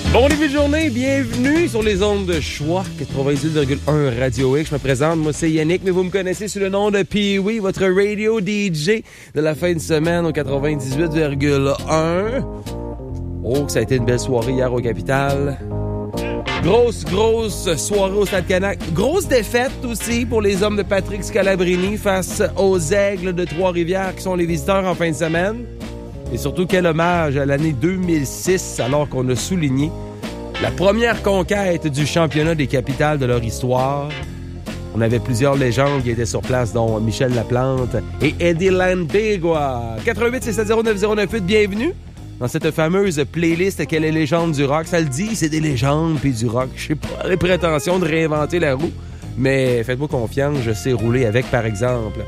Bon début de journée, bienvenue sur les ondes de choix 98,1 Radio X. Je me présente, moi c'est Yannick, mais vous me connaissez sous le nom de Pee-Wee, votre radio DJ de la fin de semaine au 98,1. Oh, que ça a été une belle soirée hier au Capitale. Grosse soirée au Stade Canac. Grosse défaite aussi pour les hommes de Patrick Scalabrini face aux Aigles de Trois-Rivières qui sont les visiteurs en fin de semaine. Et surtout, quel hommage à l'année 2006, alors qu'on a souligné la première conquête du championnat des capitales de leur histoire. On avait plusieurs légendes qui étaient sur place, dont Michel Laplante et Eddie Lantigua. 88-670-9098, bienvenue dans cette fameuse playlist « Quelle est légende du rock ». Ça le dit, c'est des légendes puis du rock. Je sais pas les prétentions de réinventer la roue, mais faites-moi confiance, je sais rouler avec, par exemple.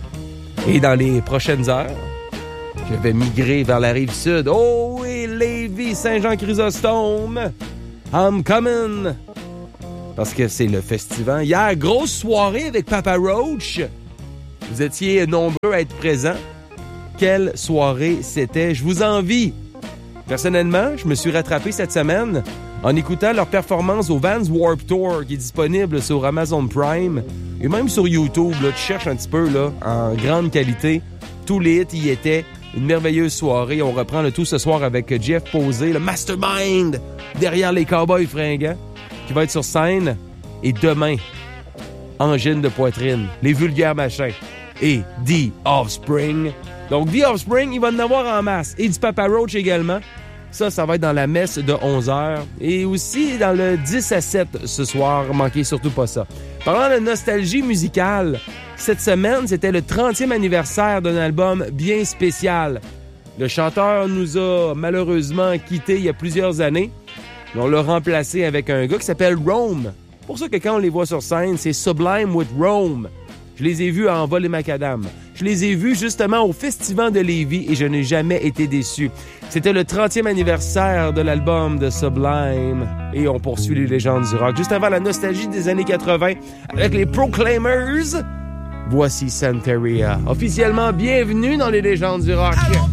Et dans les prochaines heures, je vais migrer vers la rive sud. Oh oui, Lévis, Saint-Jean-Chrysostome. I'm coming. Parce que c'est le festival. Hier, grosse soirée avec Papa Roach. Vous étiez nombreux à être présents. Quelle soirée c'était. Je vous envie. Personnellement, je me suis rattrapé cette semaine en écoutant leur performance au Vans Warped Tour qui est disponible sur Amazon Prime et même sur YouTube. Là, tu cherches un petit peu là, en grande qualité. Tous les hits y étaient. Une merveilleuse soirée. On reprend le tout ce soir avec Jeff Posey, le mastermind derrière les Cowboys fringants, qui va être sur scène. Et demain, Angine de poitrine, les vulgaires machins et The Offspring. Donc, The Offspring, il va en avoir en masse. Et du Papa Roach également. Ça va être dans la messe de 11h. Et aussi dans le 10 à 7 ce soir. Manquez surtout pas ça. Parlant de nostalgie musicale, cette semaine, c'était le 30e anniversaire d'un album bien spécial. Le chanteur nous a malheureusement quittés il y a plusieurs années. On l'a remplacé avec un gars qui s'appelle Rome. Pour ça que quand on les voit sur scène, c'est Sublime with Rome. Je les ai vus à Envol et Macadam. Je les ai vus justement au Festival de Lévis et je n'ai jamais été déçu. C'était le 30e anniversaire de l'album de Sublime. Et on poursuit les légendes du rock. Juste avant la nostalgie des années 80 avec les Proclaimers, voici Santeria. Officiellement, bienvenue dans les légendes du rock.